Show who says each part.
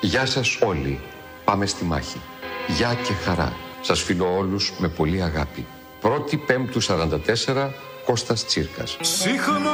Speaker 1: Γεια σας όλοι. Πάμε στη μάχη. Γεια και χαρά. Σας φιλώ όλους με πολύ αγάπη. 1η Πέμπτου 44, Κώστας Τσίρκας.